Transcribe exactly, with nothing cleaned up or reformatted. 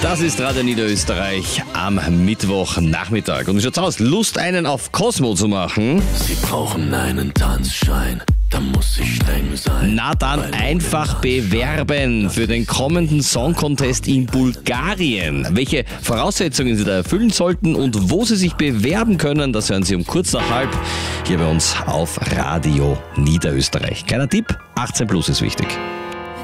Das ist Radio Niederösterreich am Mittwochnachmittag. Und wie schaut's aus? Lust, einen auf Cosmo zu machen? Sie brauchen einen Tanzschein, da muss ich streng sein. Na dann einfach bewerben für den kommenden Song Contest in Bulgarien. Welche Voraussetzungen Sie da erfüllen sollten und wo Sie sich bewerben können, das hören Sie um kurz nach halb hier bei uns auf Radio Niederösterreich. Kleiner Tipp, achtzehn plus ist wichtig.